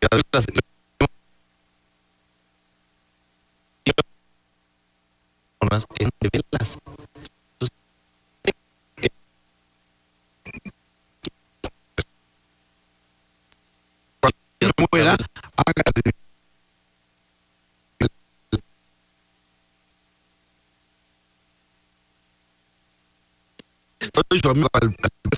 en velas. Muera, haga soy su amigo al